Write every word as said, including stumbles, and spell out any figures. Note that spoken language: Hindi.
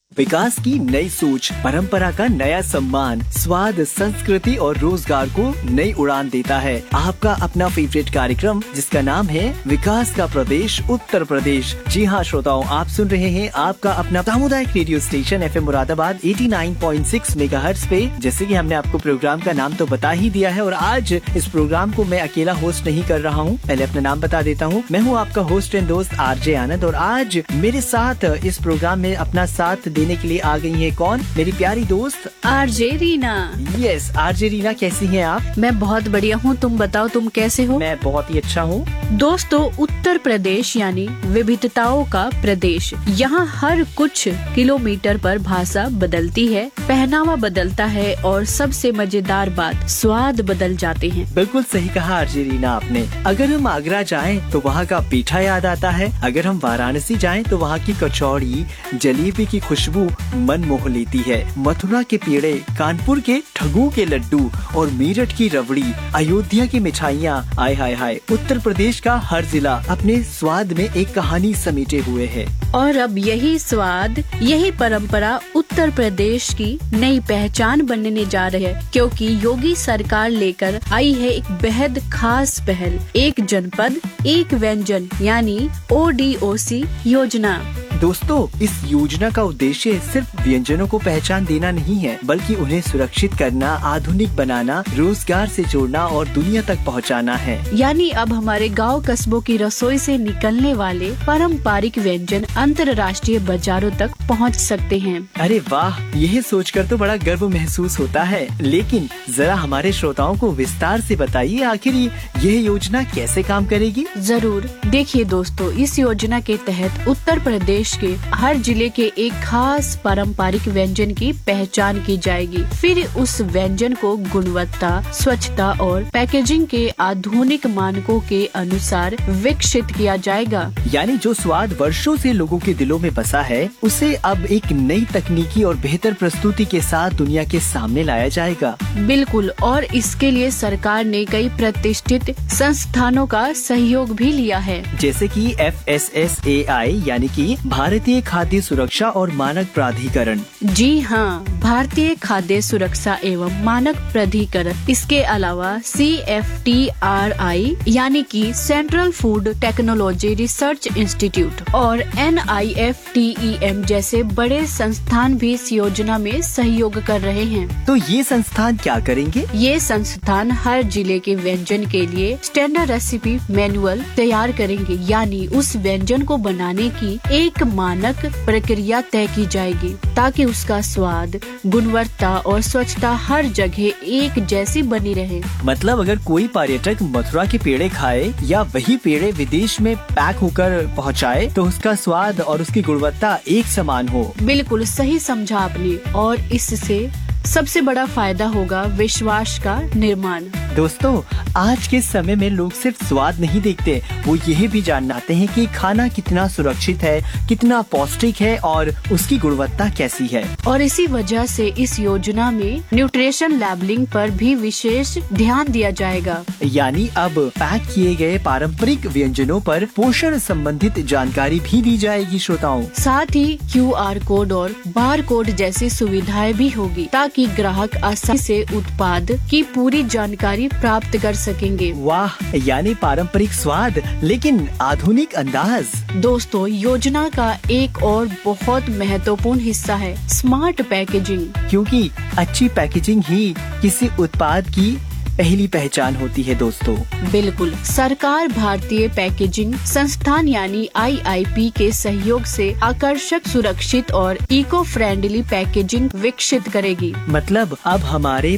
विकास की नई सोच, परंपरा का नया सम्मान, स्वाद, संस्कृति और रोजगार को नई उड़ान देता है। आपका अपना फेवरेट कार्यक्रम जिसका नाम है विकास का प्रदेश उत्तर प्रदेश। जी हाँ श्रोताओं, आप सुन रहे हैं आपका अपना सामुदायिक radio station F M Moradabad नवासी पॉइंट छह मेगाहर्ट्ज पे। जैसे कि हमने आपको प्रोग्राम का नाम तो बता ही दिया है और आज इस प्रोग्राम को मैं अकेला होस्ट नहीं कर रहा हूँ। पहले अपना नाम बता देता हूँ। मैं हूँ आपका होस्ट एंड दोस्त आरजे आनंद और आज मेरे साथ इस प्रोग्राम में अपना साथ देने के लिए आ गई है कौन? मेरी प्यारी दोस्त RJ Reena. Yes RJ Reena, कैसी हैं आप? मैं बहुत बढ़िया हूँ, तुम बताओ तुम कैसे हो? मैं बहुत ही अच्छा हूँ। दोस्तों, उत्तर प्रदेश यानी विविधताओं का प्रदेश। यहाँ हर कुछ किलोमीटर पर भाषा बदलती है, पहनावा बदलता है और सबसे मजेदार बात, स्वाद बदल जाते हैं। बिल्कुल सही कहा आरजे रीना आपने। अगर हम आगरा जाएं तो वहाँ का पीठा याद आता है। अगर हम वाराणसी जाएं तो वहाँ की कचौड़ी, जलेबी की खुशबू मन मोह लेती है। मथुरा के पेड़े, कानपुर के ठगू के लड्डू और मेरठ की रबड़ी, अयोध्या की मिठाइयाँ, आय हाय हाय। उत्तर प्रदेश का हर जिला अपने स्वाद में एक कहानी समेटे हुए है। और अब यही स्वाद, यही परंपरा उत्तर प्रदेश की नई पहचान बनने जा रही है, क्योंकि योगी सरकार लेकर आई है एक बेहद खास पहल, एक जनपद एक व्यंजन यानी ओ डी ओ सी योजना। दोस्तों, इस योजना का उद्देश्य सिर्फ व्यंजनों को पहचान देना नहीं है, बल्कि उन्हें सुरक्षित करना, आधुनिक बनाना, रोजगार से जोड़ना और दुनिया तक पहुंचाना है। यानी अब हमारे गांव कस्बों की रसोई से निकलने वाले पारंपरिक व्यंजन अंतर्राष्ट्रीय बाजारों तक पहुंच सकते हैं। अरे वाह, यह सोचकर तो बड़ा गर्व महसूस होता है। लेकिन जरा हमारे श्रोताओं को विस्तार से बताइए, आखिर यह योजना कैसे काम करेगी? जरूर। देखिए दोस्तों, इस योजना के तहत उत्तर प्रदेश के हर जिले के एक खास पारंपरिक व्यंजन की पहचान की जाएगी। फिर उस व्यंजन को गुणवत्ता, स्वच्छता और पैकेजिंग के आधुनिक मानकों के अनुसार विकसित किया जाएगा। यानी जो स्वाद वर्षों से लोगों के दिलों में बसा है, उसे अब एक नई तकनीकी और बेहतर प्रस्तुति के साथ दुनिया के सामने लाया जाएगा। बिल्कुल, और इसके लिए सरकार ने कई प्रतिष्ठित संस्थानों का सहयोग भी लिया है, जैसे कि एफ एस एस ए आई यानी कि भारतीय खाद्य सुरक्षा और मानक प्राधिकरण। जी हाँ, भारतीय खाद्य सुरक्षा एवं मानक प्राधिकरण। इसके अलावा सी एफ टी आर आई यानी कि central food technology research institute और N I F T E M जैसे बड़े संस्थान भी इस योजना में सहयोग कर रहे हैं। तो ये संस्थान क्या करेंगे? ये संस्थान हर जिले के व्यंजन के लिए स्टैंडर्ड रेसिपी मैनुअल तैयार करेंगे, यानी उस व्यंजन को बनाने की एक मानक प्रक्रिया तय की जाएगी, ताकि उसका स्वाद, गुणवत्ता और स्वच्छता हर जगह एक जैसी बनी रहे। मतलब अगर कोई पर्यटक मथुरा के पेड़े खाए या वही पेड़े विदेश में पैक होकर पहुंचाए, तो उसका स्वाद और उसकी गुणवत्ता एक समान हो। बिल्कुल सही समझा आपने, और इससे सबसे बड़ा फायदा होगा विश्वास का निर्माण। दोस्तों, आज के समय में लोग सिर्फ स्वाद नहीं देखते, वो यह भी जानना चाहते हैं कि खाना कितना सुरक्षित है, कितना पौष्टिक है और उसकी गुणवत्ता कैसी है। और इसी वजह से इस योजना में न्यूट्रिशन लेबलिंग पर भी विशेष ध्यान दिया जाएगा। यानी अब पैक किए गए पारंपरिक व्यंजनों पर पोषण संबंधित जानकारी भी दी जाएगी श्रोताओं। साथ ही क्यू आर कोड और बार कोड जैसी सुविधाएं भी होगी, ताकि ग्राहक आसानी से उत्पाद की पूरी जानकारी प्राप्त कर सकेंगे। वाह, यानी पारंपरिक स्वाद लेकिन आधुनिक अंदाज। दोस्तों, योजना का एक और बहुत महत्वपूर्ण हिस्सा है स्मार्ट पैकेजिंग, क्योंकि अच्छी पैकेजिंग ही किसी उत्पाद की पहली पहचान होती है। दोस्तों, बिल्कुल, सरकार भारतीय पैकेजिंग संस्थान यानी आई आई पी के सहयोग से आकर्षक, सुरक्षित और इको फ्रेंडली पैकेजिंग विकसित करेगी। मतलब अब हमारे